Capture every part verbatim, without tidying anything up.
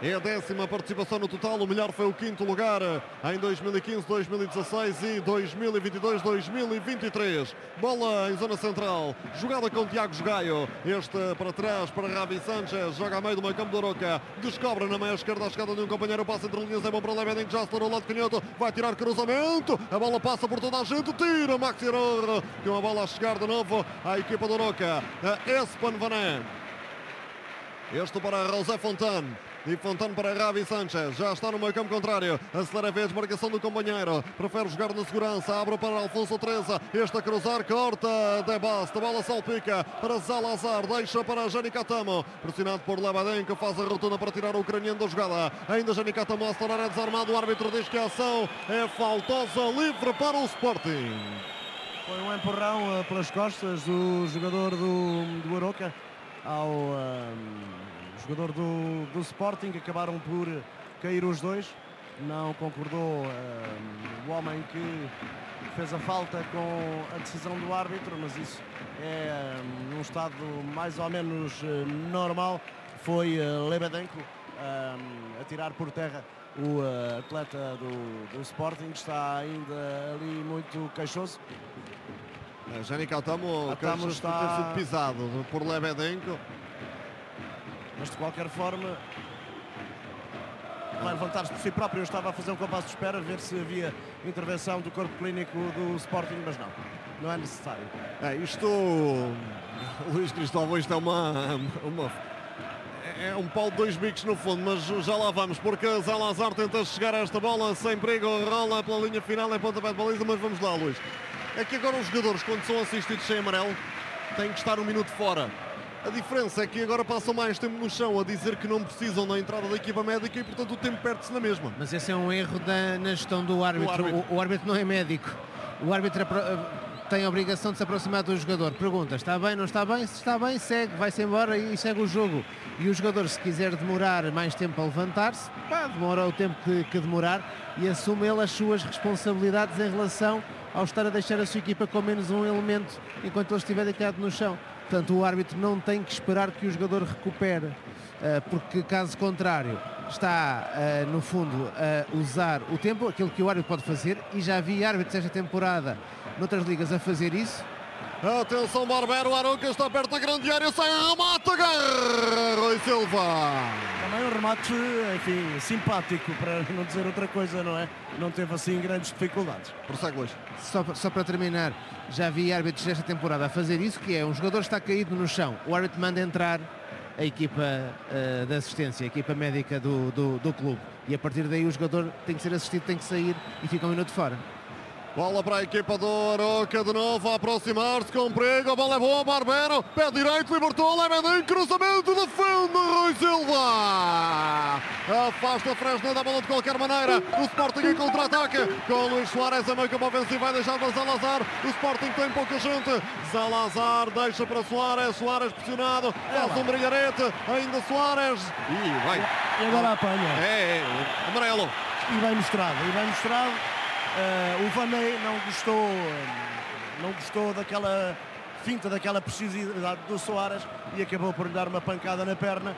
É a décima participação no total, o melhor foi o quinto lugar em dois mil e quinze, dois mil e dezasseis e dois mil e vinte e dois, dois mil e vinte e três. Bola em zona central, jogada com Tiago Jogaio, este para trás para Ravi Sanchez, joga a meio do meio campo do Aroca, descobre na meia esquerda a chegada de um companheiro, passa entre linhas, é bom para Levedem, que já se ao lado canhoto, vai tirar cruzamento, a bola passa por toda a gente, tira Maxi Rohr, com a bola a chegar de novo à equipa do Aroca, a Espan Vané. Este para José Fontane. E Fontane para Ravi Sanchez, já está no meio campo contrário, acelera a vez, marcação do companheiro, prefere jogar na segurança, abre para Alfonso Treza, este a cruzar, corta, De Bast, a bola salpica para Zalazar, deixa para Jani Catamo, pressionado por Levedem, que faz a rotunda para tirar o ucraniano da jogada, ainda Jani Catamo a acelerar, é desarmado, o árbitro diz que a ação é faltosa, livre para o Sporting. Foi um empurrão uh, pelas costas do jogador do, do Aroca ao... Uh, jogador do, do Sporting, acabaram por cair os dois, não concordou uh, o homem que fez a falta com a decisão do árbitro, mas isso é um, num estado mais ou menos uh, normal, foi uh, Lebedenko um, a tirar por terra o uh, atleta do, do Sporting, que está ainda ali muito queixoso. Jani Catamo Catamo está... está... ter sido pisado por Lebedenko. Mas de qualquer forma vai levantar-se por si próprio. Eu estava a fazer um compasso de espera, ver se havia intervenção do corpo clínico do Sporting, mas não, não é necessário. É, isto, Luís Cristóvão, isto é uma, uma é um pau de dois bicos no fundo, mas já lá vamos, porque Zalazar tenta chegar a esta bola sem perigo, rola pela linha final em pontapé de baliza, mas vamos lá, Luís. É que agora os jogadores, quando são assistidos sem amarelo, têm que estar um minuto fora. A diferença é que agora passam mais tempo no chão a dizer que não precisam da entrada da equipa médica e, portanto, o tempo perde-se na mesma. Mas esse é um erro da, na gestão do árbitro. O árbitro. O, o árbitro não é médico. O árbitro tem a obrigação de se aproximar do jogador. Pergunta, está bem, não está bem? Se está bem, segue, vai-se embora e segue o jogo. E o jogador, se quiser demorar mais tempo a levantar-se, pá, demora o tempo que, que demorar e assume ele as suas responsabilidades em relação ao estar a deixar a sua equipa com menos um elemento enquanto ele estiver deitado no chão. Portanto, o árbitro não tem que esperar que o jogador recupere, porque caso contrário está, no fundo, a usar o tempo, aquilo que o árbitro pode fazer, e já vi árbitros esta temporada noutras ligas a fazer isso. Atenção, Barbero, Aroca está perto da grande área, sai remate, agarra Rui Silva. Também um remate, enfim, simpático, para não dizer outra coisa, não é? Não teve assim grandes dificuldades. Prossegue, Luís. Só, só para terminar, já vi árbitros desta temporada a fazer isso, que é um jogador está caído no chão, o árbitro manda entrar a equipa uh, de assistência, a equipa médica do, do, do clube, e a partir daí o jogador tem que ser assistido, tem que sair e fica um minuto fora. Bola para a equipa do Aroca, de novo a aproximar-se com perigo, a bola é boa, Barbero, pé direito, libertou, Levedem, cruzamento, defende Rui Silva, afasta Fresneda a bola de qualquer maneira, o Sporting em contra-ataque, com Luís Soares a meio campo ofensivo, vai deixar para Zalazar, o Sporting tem pouca gente, Zalazar deixa para Soares, Soares pressionado, faz um brilharete, ainda Soares, e vai. E agora apanha. É, é, amarelo. E vai mostrado, e vai mostrado. Uh, o Vané não gostou, não gostou daquela finta, daquela precisidade do Soares e acabou por lhe dar uma pancada na perna.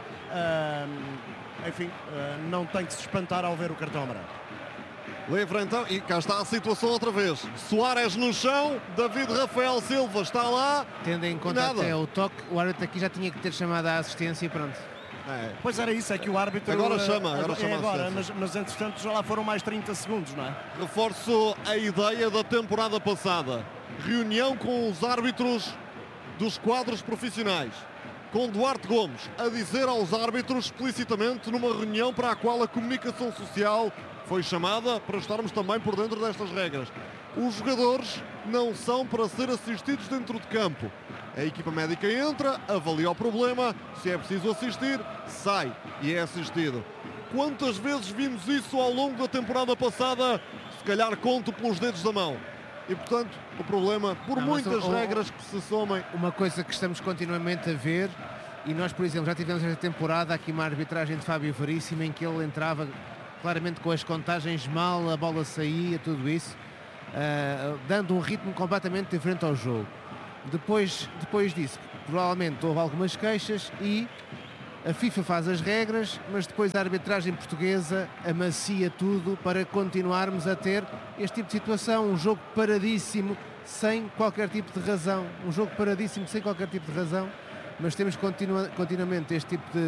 Uh, enfim, uh, não tem que se espantar ao ver o cartão amarelo. Livre então, e cá está a situação outra vez. Soares no chão, David Rafael Silva está lá. Tendo em conta até o toque, o árbitro aqui já tinha que ter chamado a assistência e pronto. É. Pois era isso, é que o árbitro agora chama, agora é chama agora, mas, mas entretanto já lá foram mais trinta segundos, não é? Reforço a ideia da temporada passada. Reunião com os árbitros dos quadros profissionais, com Duarte Gomes a dizer aos árbitros explicitamente numa reunião para a qual a comunicação social foi chamada para estarmos também por dentro destas regras. Os jogadores não são para ser assistidos dentro de campo. A equipa médica entra, avalia o problema, se é preciso assistir, sai e é assistido. Quantas vezes vimos isso ao longo da temporada passada? Se calhar conto pelos dedos da mão. E, portanto, o problema, por não, muitas o, regras que se somem... Uma coisa que estamos continuamente a ver, e nós, por exemplo, já tivemos esta temporada aqui uma arbitragem de Fábio Veríssimo, em que ele entrava claramente com as contagens mal, a bola saía, tudo isso, uh, dando um ritmo completamente diferente ao jogo. Depois, depois disso, provavelmente houve algumas queixas e A FIFA faz as regras, mas depois a arbitragem portuguesa amacia tudo para continuarmos a ter este tipo de situação. Um jogo paradíssimo, sem qualquer tipo de razão. Um jogo paradíssimo, sem qualquer tipo de razão. Mas temos continua, continuamente este tipo de